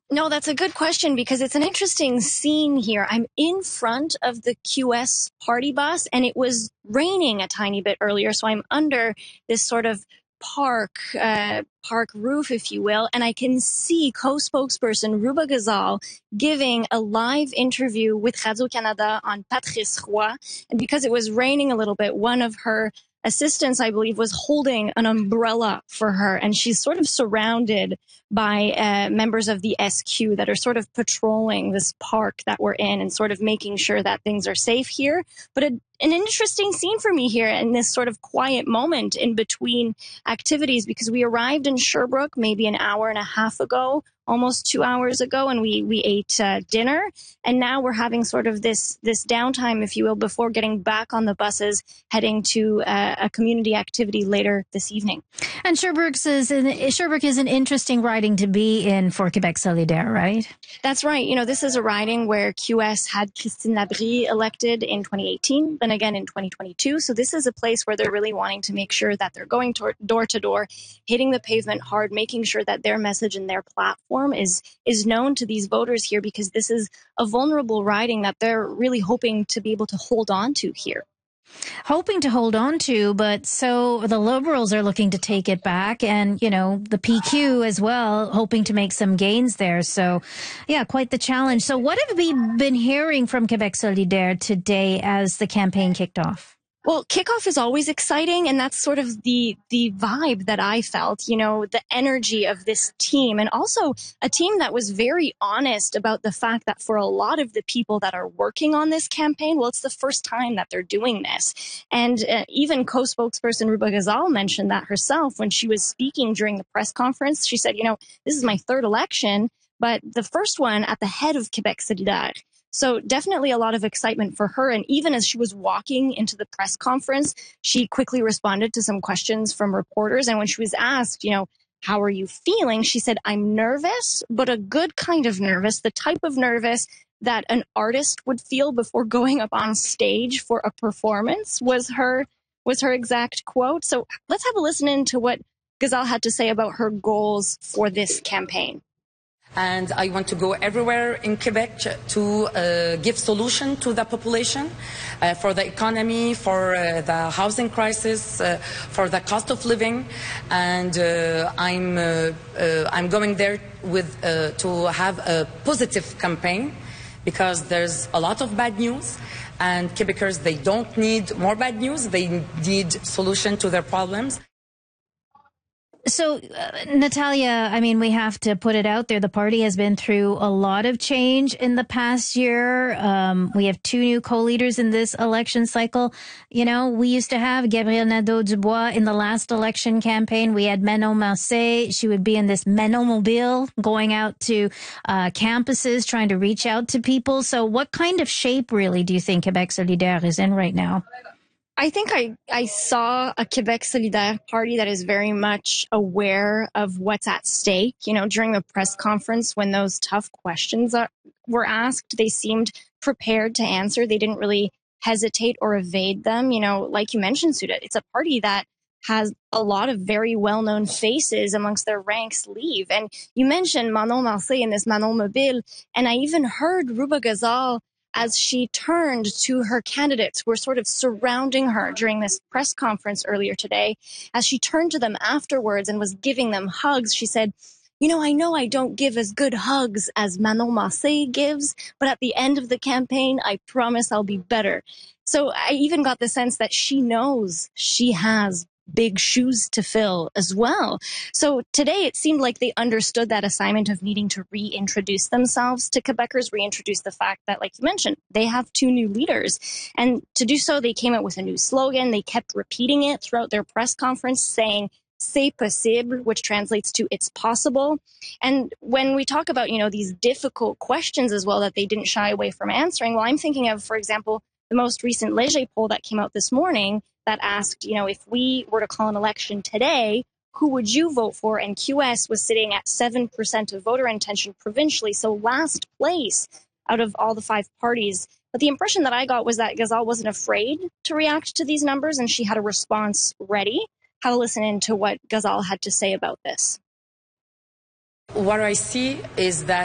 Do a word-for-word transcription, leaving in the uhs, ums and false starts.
No, that's a good question because it's an interesting scene here. I'm in front of the Q S party bus and it was raining a tiny bit earlier. So I'm under this sort of park, uh, park roof, if you will. And I can see co-spokesperson Rouba Ghazal giving a live interview with Radio-Canada on Patrice Roy. And because it was raining a little bit, one of her assistants, I believe, was holding an umbrella for her. And she's sort of surrounded by uh, members of the S Q that are sort of patrolling this park that we're in and sort of making sure that things are safe here. But a, an interesting scene for me here in this sort of quiet moment in between activities, because we arrived in Sherbrooke maybe an hour and a half ago, almost two hours ago, and we we ate uh, dinner. And now we're having sort of this this downtime, if you will, before getting back on the buses, heading to uh, a community activity later this evening. And Sherbrooke is an, Sherbrooke is an interesting riding to be in for Quebec Solidaire, right? That's right. You know, this is a riding where Q S had Christine Labrie elected in twenty eighteen, then again in twenty twenty-two. So this is a place where they're really wanting to make sure that they're going to, door to door, hitting the pavement hard, making sure that their message and their platform is is known to these voters here, because this is a vulnerable riding that they're really hoping to be able to hold on to here. Hoping to hold on to, but so the Liberals are looking to take it back, and, you know, the P Q as well, hoping to make some gains there. So, yeah, quite the challenge. So what have we been hearing from Quebec Solidaire today as the campaign kicked off? Well, kickoff is always exciting, and that's sort of the the vibe that I felt, you know, the energy of this team, and also a team that was very honest about the fact that for a lot of the people that are working on this campaign, well, it's the first time that they're doing this. And uh, even co-spokesperson Rouba Ghazal mentioned that herself when she was speaking during the press conference. She said, you know, this is my third election, but the first one at the head of Quebec Solidaire. So definitely a lot of excitement for her. And even as she was walking into the press conference, she quickly responded to some questions from reporters. And when she was asked, you know, how are you feeling? She said, I'm nervous, but a good kind of nervous, the type of nervous that an artist would feel before going up on stage for a performance, was her was her exact quote. So let's have a listen in to what Ghazal had to say about her goals for this campaign. And I want to go everywhere in Quebec to uh, give solution to the population, uh, for the economy, for uh, the housing crisis, uh, for the cost of living. And uh, I'm, uh, uh, I'm going there with, uh, to have a positive campaign, because there's a lot of bad news. And Quebecers, they don't need more bad news. They need solution to their problems. So, uh, Natalia, I mean, we have to put it out there. The party has been through a lot of change in the past year. Um, we have two new co-leaders in this election cycle. You know, we used to have Gabrielle Nadeau-Dubois in the last election campaign. We had Manon Massé. She would be in this Manon Mobile, going out to uh, campuses, trying to reach out to people. So what kind of shape, really, do you think Quebec Solidaire is in right now? I think I, I saw a Quebec Solidaire party that is very much aware of what's at stake. You know, during the press conference, when those tough questions are, were asked, they seemed prepared to answer. They didn't really hesitate or evade them. You know, like you mentioned, Suda, it's a party that has a lot of very well-known faces amongst their ranks leave. And you mentioned Manon Massé in this Manon Mobile, and I even heard Rouba Ghazal, as she turned to her candidates who were sort of surrounding her during this press conference earlier today, as she turned to them afterwards and was giving them hugs, she said, you know, I know I don't give as good hugs as Manon Massé gives, but at the end of the campaign, I promise I'll be better. So I even got the sense that she knows she has big shoes to fill as well. So today it seemed like they understood that assignment of needing to reintroduce themselves to Quebecers, reintroduce the fact that, like you mentioned, they have two new leaders. And to do so, they came out with a new slogan. They kept repeating it throughout their press conference, saying, c'est possible, which translates to it's possible. And when we talk about, you know, these difficult questions as well that they didn't shy away from answering, well, I'm thinking of, for example, the most recent Leger poll that came out this morning that asked, you know, if we were to call an election today, who would you vote for? And Q S was sitting at seven percent of voter intention provincially, so last place out of all the five parties. But the impression that I got was that Ghazal wasn't afraid to react to these numbers, and she had a response ready. Have a listen in to what Ghazal had to say about this. What I see is that